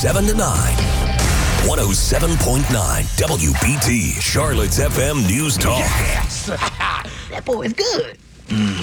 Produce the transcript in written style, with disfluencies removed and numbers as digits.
7 to 9. 107.9 WBT, Charlotte's FM News Talk. Yes! That boy is good.